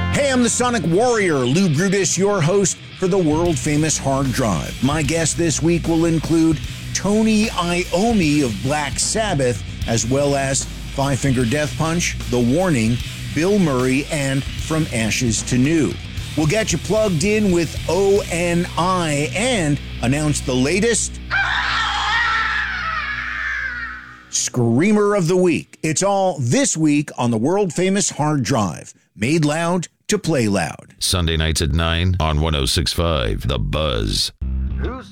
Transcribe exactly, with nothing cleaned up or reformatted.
Hey, I'm the Sonic Warrior, Lou Brutus, your host for the world-famous Hard Drive. My guest this week will include Tony Iommi of Black Sabbath, as well as Five Finger Death Punch, The Warning, Bill Murray, and From Ashes to New. We'll get you plugged in with O N I and announce the latest Screamer of the Week. It's all this week on the world-famous Hard Drive. Made loud to play loud. Sunday nights at nine on one oh six point five The Buzz.